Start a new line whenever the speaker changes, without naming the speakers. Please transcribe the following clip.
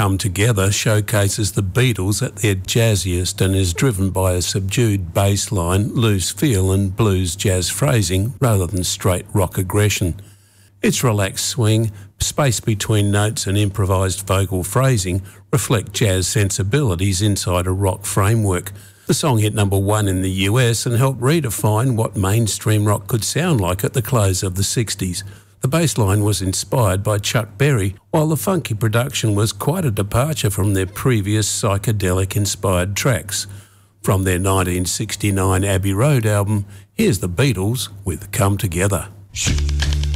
Come Together showcases the Beatles at their jazziest and is driven by a subdued bass line, loose feel and blues jazz phrasing rather than straight rock aggression. Its relaxed swing, space between notes and improvised vocal phrasing reflect jazz sensibilities inside a rock framework. The song hit #1 in the US and helped redefine what mainstream rock could sound like at the close of the 60s. The bass line was inspired by Chuck Berry, while the funky production was quite a departure from their previous psychedelic-inspired tracks. From their 1969 Abbey Road album, here's the Beatles with Come Together.